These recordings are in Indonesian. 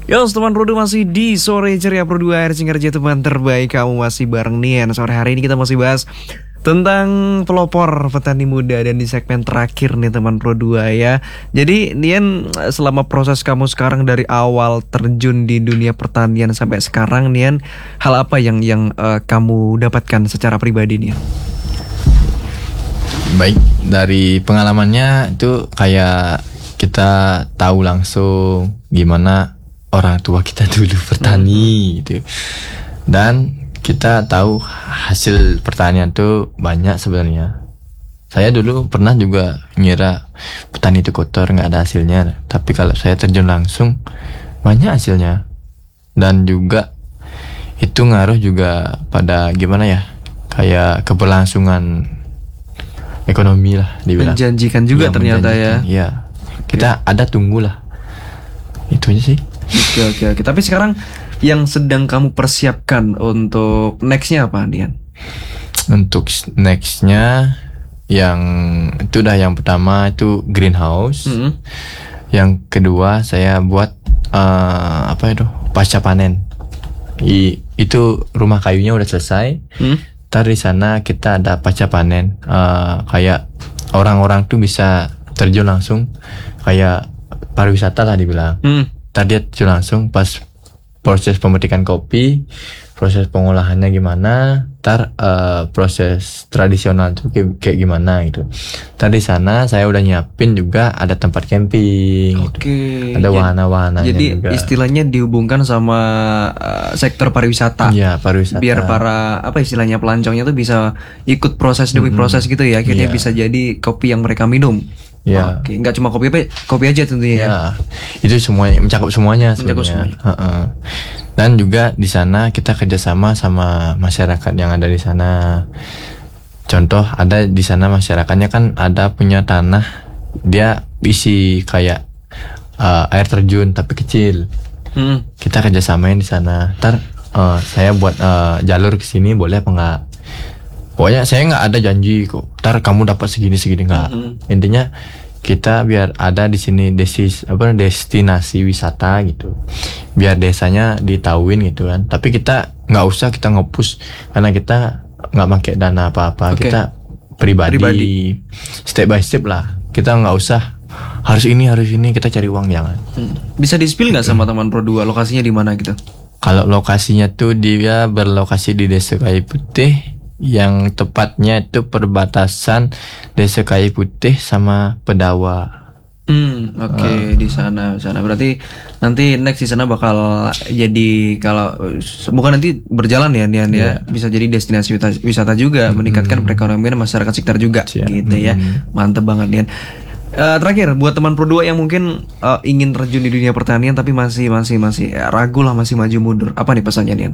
Yo, teman Pro 2 masih di Sore Ceria Pro 2 RC Kerja teman terbaik. Kamu masih bareng Nian. Sore hari ini kita masih bahas tentang pelopor petani muda. Dan di segmen terakhir nih teman Pro 2 ya. Jadi Nian, selama proses kamu sekarang dari awal terjun di dunia pertanian sampai sekarang, Nian, hal apa yang kamu dapatkan secara pribadi Nian? Baik, dari pengalamannya itu kayak kita tahu langsung gimana orang tua kita dulu bertani gitu. Dan kita tahu hasil pertanian tuh banyak sebenarnya. Saya dulu pernah juga ngira petani itu kotor, nggak ada hasilnya. Tapi kalau saya terjun langsung, banyak hasilnya. Dan juga itu ngaruh juga pada gimana ya, kayak keberlangsungan ekonomi lah dibilang. Menjanjikan juga ya, ternyata menjanjikan, ya. Kita ada tunggulah. Itu aja sih. Oke. Tapi sekarang yang sedang kamu persiapkan untuk nextnya apa, Dian? Untuk nextnya yang itu dah, yang pertama itu greenhouse. Yang kedua saya buat pasca panen. Itu rumah kayunya udah selesai. Ntar di sana kita ada pasca panen. Kayak orang-orang tuh bisa terjun langsung, kayak pariwisata lah dibilang. Tadi itu langsung pas proses pemetikan kopi, proses pengolahannya gimana, proses tradisional tuh kayak gimana gitu. Tadi sana saya udah nyiapin juga ada tempat camping. Oke. Ada wahana-wahananya jadi juga. Istilahnya dihubungkan sama sektor pariwisata. Iya, pariwisata. Biar para istilahnya pelancongnya tuh bisa ikut proses demi proses gitu ya. Akhirnya bisa jadi kopi yang mereka minum. Ya. Oke, nggak cuma kopi aja tentunya ya. Itu semuanya mencakup semuanya sebenarnya. Dan juga di sana kita kerjasama sama masyarakat yang ada di sana. Contoh, ada di sana masyarakatnya kan ada punya tanah, dia isi kayak air terjun tapi kecil. Kita kerjasamain di sana. Ntar saya buat jalur ke sini boleh apa enggak? Pokoknya saya nggak ada janji kok. Ntar kamu dapat segini nggak. Intinya kita biar ada di sini destinasi wisata gitu. Biar desanya ditauin gitu kan. Tapi kita nggak usah kita nge-push karena kita nggak pakai dana apa-apa. Kita pribadi. Step by step lah. Kita nggak usah harus ini kita cari uang, jangan. Bisa di-spill nggak sama teman Pro 2 lokasinya di mana gitu? Kalau lokasinya tuh dia berlokasi di Desa Kayu Putih, yang tepatnya itu perbatasan Desa Kayu Putih sama Pedawa. Oke, di sana. Berarti nanti next di sana bakal jadi, kalau bukan nanti berjalan ya Nian ya, bisa jadi destinasi wisata juga, meningkatkan perekonomian masyarakat sekitar juga gitu ya. Mantep banget Nian. Terakhir buat teman Pro 2 yang mungkin ingin terjun di dunia pertanian tapi masih ragu lah, masih maju mundur. Apa nih pesannya Nian?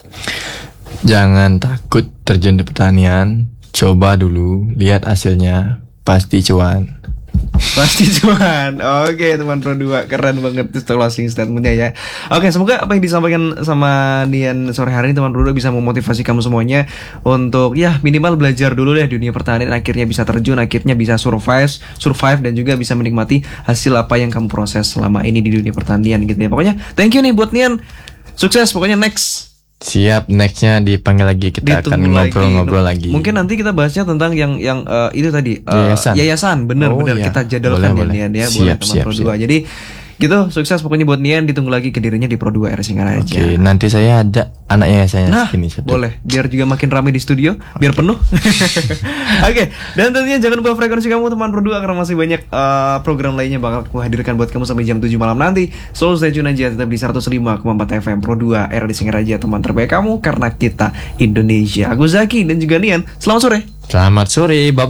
Jangan takut terjun di pertanian, coba dulu, lihat hasilnya, pasti cuan. Pasti cuan. Oke, teman Pro 2, keren banget itu closing statementnya ya. Oke, semoga apa yang disampaikan sama Nian sore hari ini teman Pro 2 bisa memotivasi kamu semuanya untuk ya minimal belajar dulu deh dunia pertanian, akhirnya bisa terjun, akhirnya bisa survive dan juga bisa menikmati hasil apa yang kamu proses selama ini di dunia pertanian gitu ya. Pokoknya thank you nih buat Nian. Sukses pokoknya next. Siap, nextnya dipanggil lagi, kita akan ngobrol lagi. Mungkin nanti kita bahasnya tentang yang itu tadi yayasan, bener kita jadwalkan Nian ya, boleh teman Pro 2. Jadi gitu, sukses pokoknya buat Nian, ditunggu lagi kedirinya di Pro 2 RC Kerja. Oke, nanti saya ada anaknya saya sini. Boleh, biar juga makin ramai di studio, biar penuh. Oke, dan tentunya jangan lupa frekuensi kamu teman Pro 2 karena masih banyak program lainnya bakal aku hadirkan buat kamu sampai jam 7 malam nanti. Selalu stay tune aja tetap di 105,4 FM Pro 2 RC Kerja, teman terbaik kamu karena kita Indonesia. Aku Zaki dan juga Nian. Selamat sore. Selamat sore. Bye.